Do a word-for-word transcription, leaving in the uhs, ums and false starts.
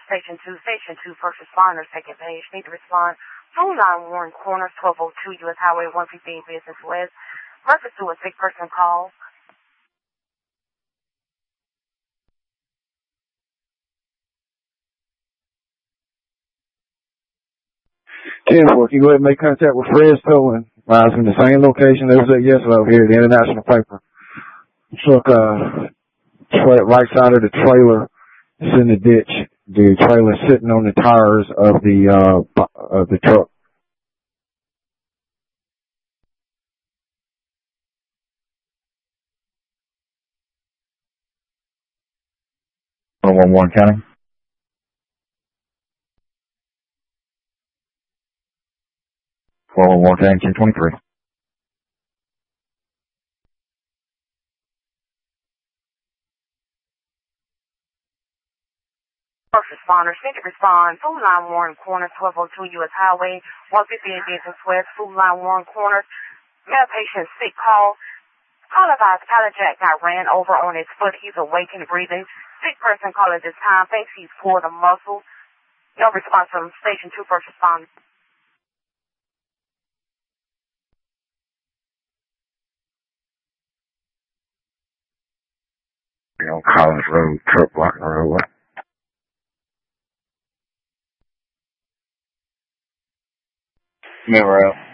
Station two, Station two, first responder, second page. Need to respond. Phone line Warren Corners, twelve oh two U S Highway one fifteen Business West. Reference to a sick person call. ten four, can you go ahead and make contact with Fred Stolen? I was in the same location that was at yesterday over here, the International Paper. Truck, uh, tra- right side of the trailer is in the ditch. The trailer sitting on the tires of the, uh, of the truck. one one one County. one one one County, ten twenty-three. First responders, need to respond. Food line Warren Corners, twelve oh two U S Highway one fifteen Business West. Food line Warren Corners. Male patient sick call. Call advised pallet jack got ran over on his foot. He's awake and breathing. Sick person call at this time. Thinks he's pulled a muscle. No response from Station two first responders. You know, Collins Road, truck blocking the roadway. Mill Road.